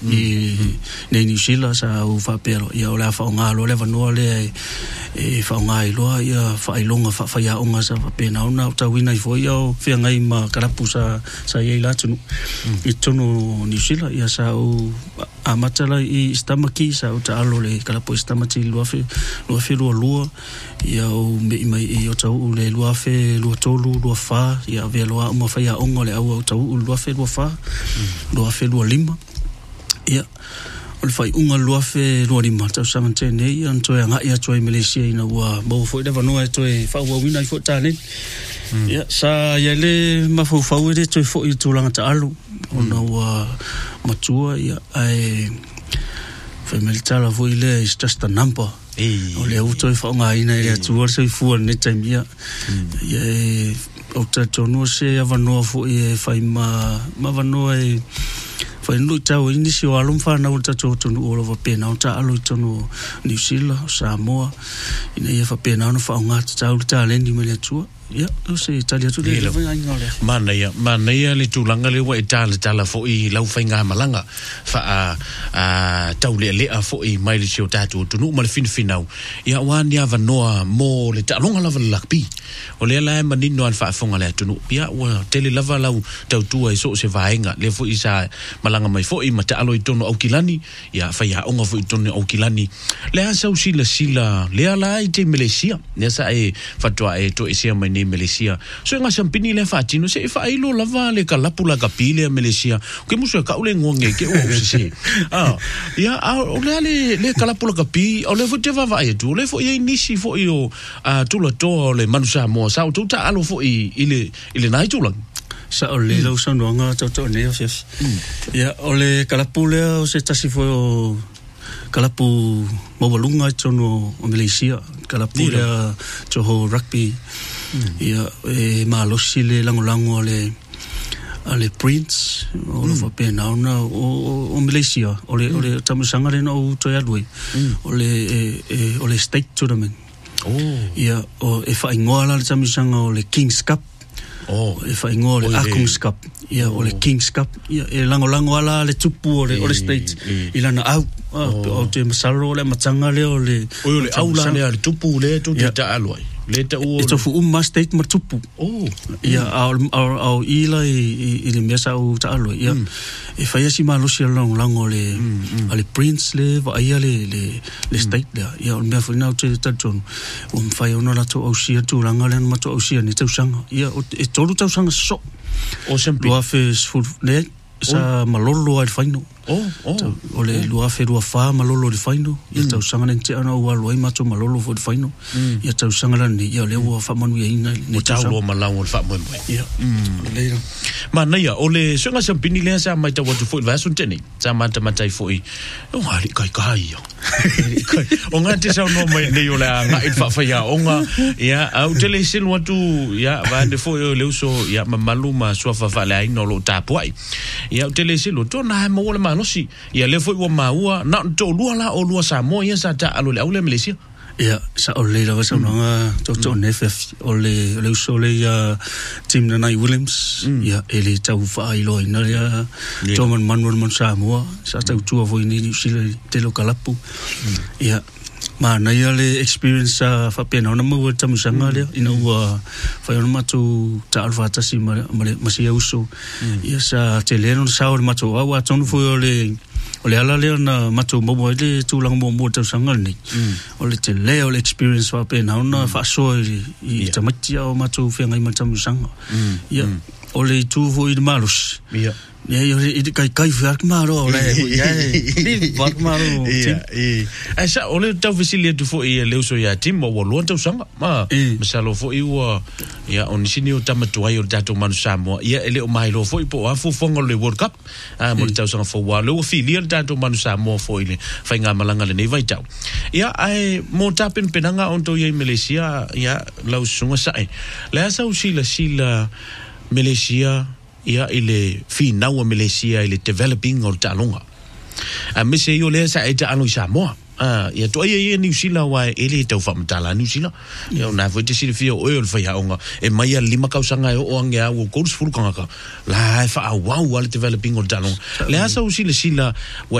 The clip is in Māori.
nei New Zealand sa u fa pero ia ola fa nga lo le vanua le fa nga i lo ia fa i longa fa ia onga sa fa pena ona ta wina i fo ia fia ngai ma karapu sa ia la tunu i tunu New Zealand ia sa u amatala i stamaki sa u ta alo le karapu stamati lo fe lo ia o me mai i o tau le lo fe lo tolu lo fa ia ve lo ma fa ia onga le au tau lo fe lo fa lo fe lo lima ia o le fai unga luafe lua lima tau samantene ia antoe anga ia toi Malaysia ina ua mau fo ida vanua toi fau wawina i fo tane ia sa ia le mafau ide toi fo i tūlanga ta alu ona ua matua ia ai family tala fo ile is just a number o le au toi fau nga ina ia tua se fua ne time ia ia o ta tono se avanua fo i fai ma vanua e fa no tau inisi o alum fa na o tatu tonu all over pena o ta alu tonu New Zealand Samoa ina ia fa pena no fa nga tau ta le ni mele tua ia o se Italia tu le mana ia le tulanga le wa tala fo i lau fa nga malanga fa a tau le fo i mai le sio tatu tonu mal finau ia wan ia vanoa mo le talonga lava lakpi o le la manino al fa fonga le tonu ia wa tele lava lau tau tua i so se vaenga le fo i sa malanga mai fo i mata alo i tono au kilani ia fa ia onga fo i tono au kilani le asa sila le ala i te Malaysia ne sa e fatwa e to isia mai ni Malaysia so nga sampini le fatino se fa ilo lava le kalapula kapile Malaysia ke muso ka ule ngonge ke o se ia o le kalapula kapi o le fo te va e tu le fo i nisi fo i o tu la to le manusa mo sa tu ta alo fo i ile nai tu lang sa ole lo sa no nga to ne yes ia ole kalapula o se tasi fo kalapu mawalunga tono o Malaysia kalapula to rugby ia malosi le langolango ale Prince o lo fa pena ona o Malaysia ole tamusanga le no to yadwe ole state tournament ia o e fa ingola le tamusanga ole Kings Cup e fa ingola le Akums Cup ia ole Kings Cup ia e langolango ala le tupu ole state ilana au o te masalo le matanga le ole aula le tupu le tu te ta aloi leta o ito fu state matupu ia au ila i le mesa o ta aloi ia e fa yasi malosi lango le ale Prince le va ia le state ia o me fa na te taton o fa ona la to o sia tu langa le ma to o sia ni tausanga ia e tolu tausanga so o sempi lo afes fu le sa malolo al faino ole lua fe lua fa malolo al faino ia tau sanga nte ana o aloi mato malolo fo al faino ia tau sanga la ni ia le wa fa manu ia ina ni tau lo malau al fa mo ia le mana ia ole sunga sampini le sa mai tau tu fo va sun teni sa mata matai fo i o ali kai o nga te sa no mai le ole nga it fa ia onga ia au tele sil watu ia va de fo le uso ia maluma so fa le ai no lo tapuai ia tele silo to na mo le manosi ia le foi wa maua na to lua la o lua Samoa ia sa ta alo le au le Malaysia ia sa o le sa nga to nff o le uso le ia Tim Nanai Williams ia ele tau fa i lo ina ia Toman Manuel Samoa sa tau tua foi ni sila te lo kalapu ia mana ia le experience fa pena ona mo tamusanga le ina ua fa ona matu ta alfa tasi masia uso ia sa teleno sa o matu wa tonu fo le ala le na matu mo le tu lang mo tamusanga ni ole te le ole experience fa pena ona fa so i tamatia o matu fe ngai tamusanga ia ole tu fo i malus ia ia i kai fiak maro le ia fiak maro asa ole tau fisilia tu fo i le uso ia tim o lo tau sanga ma masalo fo i wa ia on sini o tamatu ai o tato manu Samoa ia ele o mai lo fo i po a fo fongo le World Cup mo tau sanga fo wa lo filia tato manu Samoa fo i le fainga malanga le nei vai tau ia ai mo tapen penanga on to ia Malaysia ia lau sunga sai le asa usila Malaysia ia ile finau Malaysia ile developing o talonga a mese yo le sa eta alo Samoa ia to ia New Zealand wa ele tau fa mtala New Zealand ia na foi te sile fio oil fa ya onga e mai lima kausanga o anga o course full kanga la fa wow wal developing o dalong le asa usile sila